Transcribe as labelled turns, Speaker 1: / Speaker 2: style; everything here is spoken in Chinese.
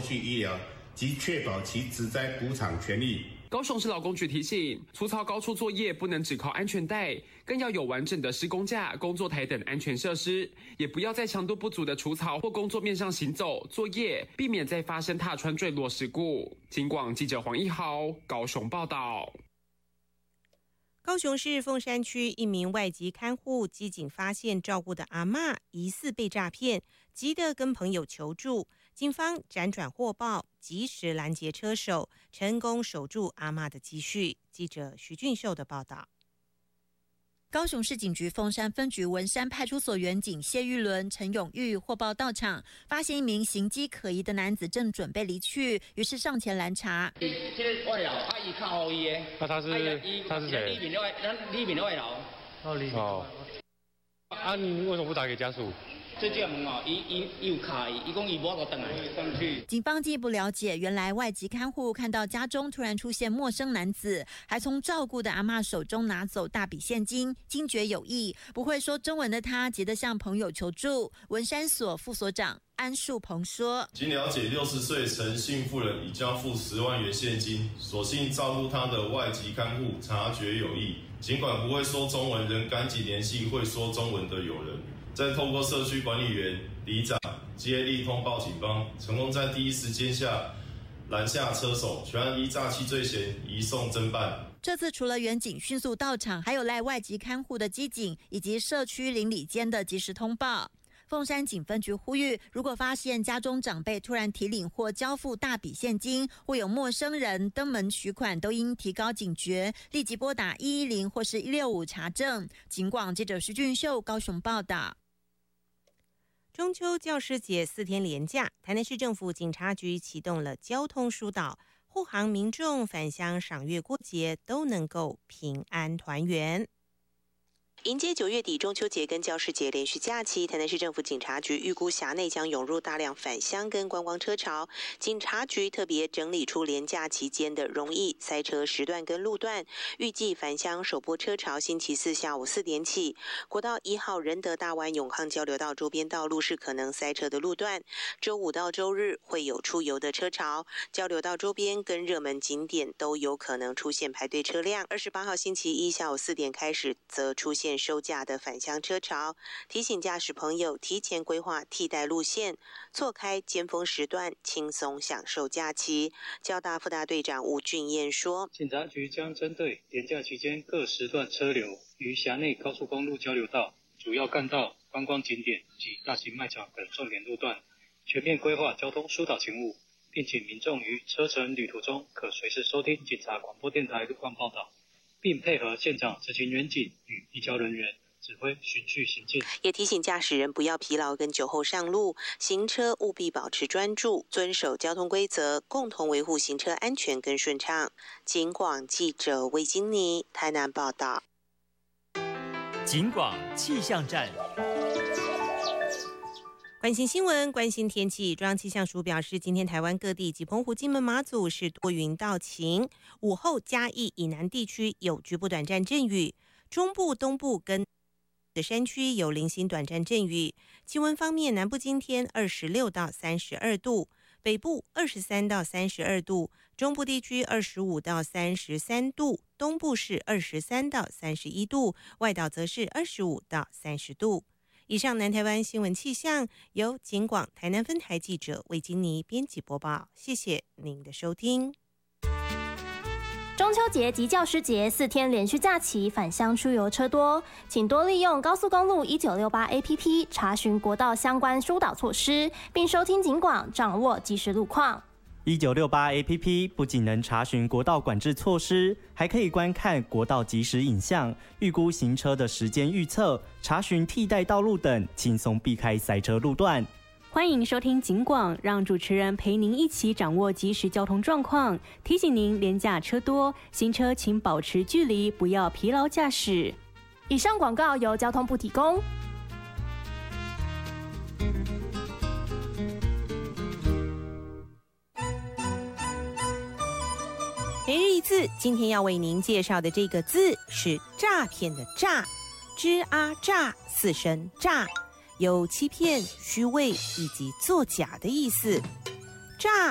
Speaker 1: 续医疗及确保其职灾补偿权益。
Speaker 2: 高雄市劳工局提醒，除草高处作业不能只靠安全带，更要有完整的施工架、工作台等安全设施，也不要在强度不足的除草或工作面上行走作业，避免再发生踏穿坠落事故。警广记者黄一豪高雄报道。
Speaker 3: 高雄市凤山区一名外籍看护机警发现照顾的阿嬷疑似被诈骗，急得跟朋友求助。警方辗转获报，及时拦截车手，成功守住阿嬷的积蓄。记者徐俊秀的报道。
Speaker 4: 高雄市警局凤山分局文山派出所员警谢玉伦、陈永玉获报到场，发现一名行迹可疑的男子正准备离去，于是上前拦查。
Speaker 5: 这个外劳，他依靠伊的。
Speaker 6: 那他是谁？
Speaker 5: 里面的外劳。
Speaker 6: 哦。啊，你为什么不打给家属？
Speaker 5: 这件问哦，伊有卡，伊讲伊无法度回来上去。
Speaker 4: 警方进一步了解，原来外籍看护看到家中突然出现陌生男子，还从照顾的阿嬷手中拿走大笔现金，惊觉有异。不会说中文的他急得向朋友求助。文山所副所长安树鹏说：“
Speaker 7: 经了解，60岁陈姓妇人已交付10万元现金，所幸照顾她的外籍看护察觉有异，尽管不会说中文，仍赶紧联系会说中文的友人。”再透过社区管理员、里长接力通报警方，成功在第一时间下拦下车手，全案依诈欺罪嫌移送侦办。
Speaker 4: 这次除了员警迅速到场，还有赖外籍看护的机警以及社区邻里间的及时通报。凤山警分局呼吁，如果发现家中长辈突然提领或交付大笔现金，或有陌生人登门取款，都应提高警觉，立即拨打110或是165查证。警广记者徐俊秀高雄报道。
Speaker 3: 中秋教师节4天连假，台南市政府警察局启动了交通疏导，护航民众返乡赏月过节都能够平安团圆。迎接9月底中秋节跟教师节连续假期，台南市政府警察局预估辖内将涌入大量返乡跟观光车潮。警察局特别整理出连假期间的容易塞车时段跟路段，预计返乡首波车潮星期4下午4点起。国道1号仁德大湾永康交流道周边道路是可能塞车的路段，周5到周日会有出游的车潮，交流道周边跟热门景点都有可能出现排队车辆。28号星期1下午4点开始则出现收假的返乡车潮，提醒驾驶朋友提前规划替代路线，错开尖峰时段，轻松享受假期。交大副大队长吴俊彦说，
Speaker 8: 警察局将针对连假期间各时段车流于辖内高速公路交流道、主要干道、观光景点及大型卖场等重点路段，全面规划交通疏导勤务，并请民众于车程旅途中可随时收听警察广播电台路况报道，并配合现场执勤员警与移交人员指挥循序行进。
Speaker 3: 也提醒驾驶人不要疲劳跟酒后上路，行车务必保持专注，遵守交通规则，共同维护行车安全跟顺畅。警广记者魏金妮台南报道。
Speaker 9: 警广气象站。
Speaker 3: 关心新闻，关心天气。中央气象署表示，今天台湾各地及澎湖、金门、马祖是多云到晴，午后嘉义以南地区有局部短暂阵雨，中部、东部跟的山区有零星短暂阵雨。气温方面，南部今天26到32度，北部23到32度，中部地区25到33度，东部是23到31度，外岛则是25到30度。以上南台湾新闻气象由警广台南分台记者魏金妮编辑播报，谢谢您的收听。
Speaker 10: 中秋节及教师节4天连续假期，返乡出游车多，请多利用高速公路1968 APP 查询国道相关疏导措施，并收听警广，掌握即时路况。
Speaker 9: 1968 APP 不仅能查询国道管制措施，还可以观看国道即时影像，预估行车的时间预测，查询替代道路等，轻松避开塞车路段。
Speaker 11: 欢迎收听警广，让主持人陪您一起掌握即时交通状况，提醒您连假车多，行车请保持距离，不要疲劳驾驶。
Speaker 10: 以上广告由交通部提供。
Speaker 3: 每日一字，今天要为您介绍的这个字是诈骗的诈，吱啊诈4声诈，有欺骗、虚伪以及作假的意思。诈